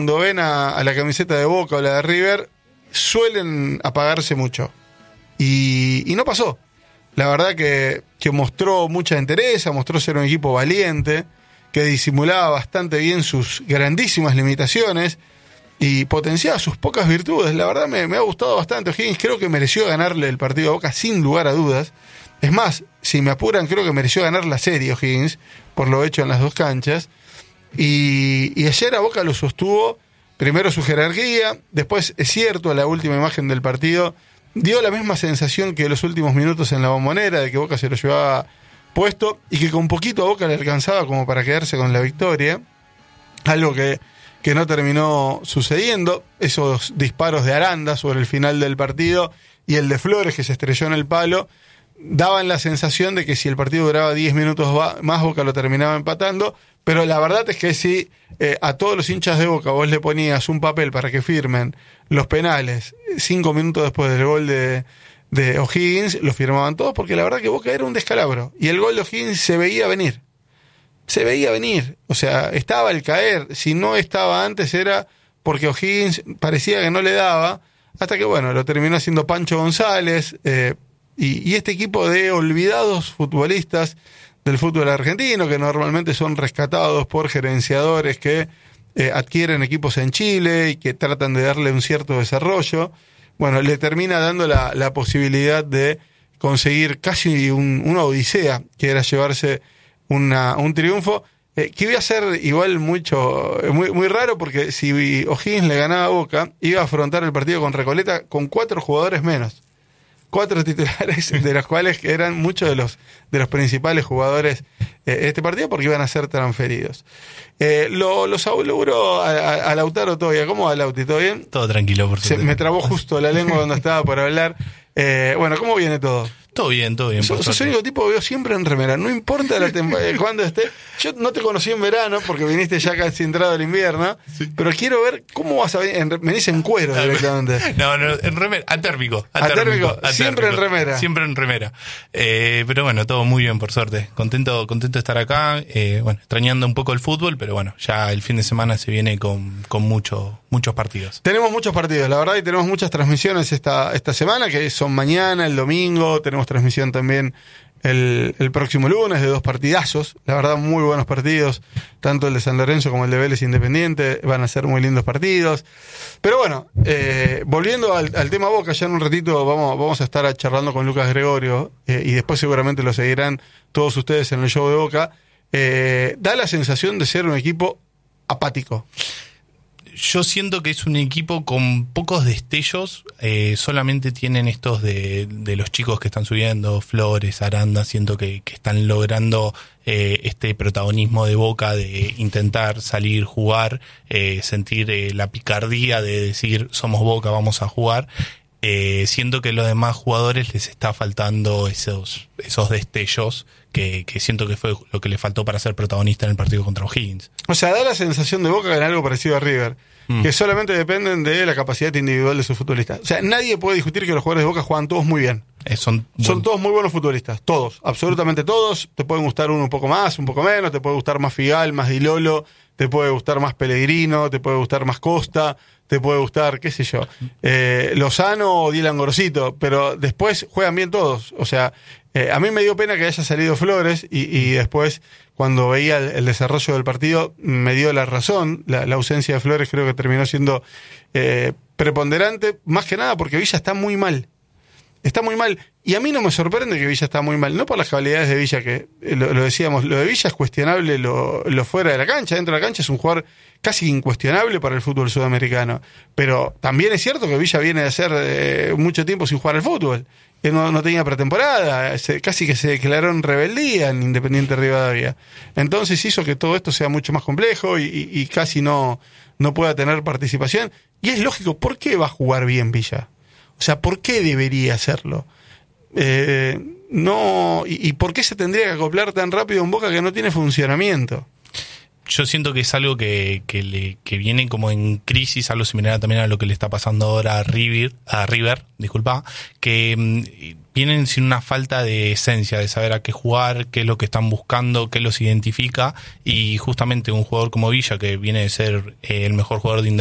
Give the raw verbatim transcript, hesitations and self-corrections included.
cuando ven a, a la camiseta de Boca o la de River, suelen apagarse mucho. Y, y no pasó. La verdad que, que mostró mucha entereza, mostró ser un equipo valiente, que disimulaba bastante bien sus grandísimas limitaciones y potenciaba sus pocas virtudes. La verdad me, me ha gustado bastante. O'Higgins creo que mereció ganarle el partido a Boca sin lugar a dudas. Es más, si me apuran, creo que mereció ganar la serie O'Higgins, por lo hecho en las dos canchas. Y, y ayer a Boca lo sostuvo, primero su jerarquía, después, es cierto, la última imagen del partido dio la misma sensación que los últimos minutos en la Bombonera, de que Boca se lo llevaba puesto y que con poquito a Boca le alcanzaba como para quedarse con la victoria, algo que, que no terminó sucediendo. Esos disparos de Aranda sobre el final del partido y el de Flores que se estrelló en el palo daban la sensación de que si el partido duraba diez minutos más, Boca lo terminaba empatando. Pero la verdad es que si eh, a todos los hinchas de Boca vos le ponías un papel para que firmen los penales cinco minutos después del gol de, de O'Higgins, lo firmaban todos, porque la verdad que Boca era un descalabro. Y el gol de O'Higgins se veía venir. Se veía venir. O sea, estaba al caer. Si no estaba antes era porque O'Higgins parecía que no le daba, hasta que, bueno, lo terminó haciendo Pancho González. Eh, y, y este equipo de olvidados futbolistas del fútbol argentino, que normalmente son rescatados por gerenciadores que eh, adquieren equipos en Chile y que tratan de darle un cierto desarrollo, bueno, le termina dando la, la posibilidad de conseguir casi un, una odisea, que era llevarse una, un triunfo, eh, que iba a ser igual mucho muy, muy raro, porque si O'Higgins le ganaba a Boca, iba a afrontar el partido con Recoleta con cuatro jugadores menos. Cuatro titulares, de los cuales eran muchos de los de los principales jugadores eh, de este partido, porque iban a ser transferidos. Eh, lo, los auguro a, a, a Lautaro todavía. ¿Cómo va, Lauti? ¿Todo bien? Todo tranquilo, por suerte. Se, me trabó justo la lengua cuando estaba por hablar. Eh, bueno, ¿cómo viene todo? Todo bien, todo bien. Sos, sos el único tipo que veo siempre en remera. No importa la temporada, cuando esté. Yo no te conocí en verano porque viniste ya casi entrado el invierno. Sí. Pero quiero ver cómo vas a venir. En, venís en cuero directamente. No, no, en remera. Atérmico. Atérmico. atérmico. Siempre en remera. Siempre en remera. Eh, pero bueno, todo muy bien, por suerte. Contento, contento de estar acá. Eh, bueno, extrañando un poco el fútbol, pero bueno, ya el fin de semana se viene con, con mucho, muchos partidos. Tenemos muchos partidos, la verdad, y tenemos muchas transmisiones esta, esta semana, que son mañana, el domingo. Tenemos transmisión también El, el próximo lunes de dos partidazos, la verdad muy buenos partidos, tanto el de San Lorenzo como el de Vélez Independiente, van a ser muy lindos partidos. Pero bueno, eh, volviendo al, al tema Boca, ya en un ratito vamos, vamos a estar charlando con Lucas Gregorio, eh, y después seguramente lo seguirán todos ustedes en el show de Boca. Eh, da la sensación de ser un equipo apático. Yo siento que es un equipo con pocos destellos, eh, solamente tienen estos de, de los chicos que están subiendo, Flores, Aranda, siento que, que están logrando eh, este protagonismo de Boca, de intentar salir, jugar, eh, sentir eh, la picardía de decir somos Boca, vamos a jugar. Eh, siento que a los demás jugadores les está faltando esos, esos destellos que, que siento que fue lo que le faltó para ser protagonista en el partido contra O'Higgins. O sea, da la sensación de Boca en algo parecido a River, mm. que solamente dependen de la capacidad individual de sus futbolistas. O sea, nadie puede discutir que los jugadores de Boca juegan todos muy bien. Eh, son, son buen... todos muy buenos futbolistas, todos, absolutamente todos. Te pueden gustar uno un poco más, un poco menos, te puede gustar más Figal, más Di Lolo, te puede gustar más Pellegrino, te puede gustar más Costa, te puede gustar, qué sé yo, eh, Lozano o Dylan Gorosito, pero después juegan bien todos. O sea, eh, a mí me dio pena que haya salido Flores y, y después, cuando veía el, el desarrollo del partido, me dio la razón. La, la ausencia de Flores creo que terminó siendo eh, preponderante, más que nada porque Villa está muy mal. Está muy mal. Y a mí no me sorprende que Villa está muy mal. No por las habilidades de Villa, que eh, lo, lo decíamos, lo de Villa es cuestionable lo, lo fuera de la cancha. Dentro de la cancha es un jugador casi incuestionable para el fútbol sudamericano. Pero también es cierto que Villa viene de hacer eh, mucho tiempo sin jugar al fútbol. Él no, no tenía pretemporada, se, casi que se declaró en rebeldía en Independiente Rivadavia. Entonces hizo que todo esto sea mucho más complejo y, y, y casi no, no pueda tener participación. Y es lógico, ¿por qué va a jugar bien Villa? O sea, ¿por qué debería hacerlo? Eh, no, y, ¿Y por qué se tendría que acoplar tan rápido un Boca que no tiene funcionamiento? yo siento que es algo que, que, le, que viene como en crisis, algo similar también a lo que le está pasando ahora a River, a River, disculpa, que mmm, vienen sin una falta de esencia, de saber a qué jugar, qué es lo que están buscando, qué los identifica, y justamente un jugador como Villa, que viene de ser eh, el mejor jugador de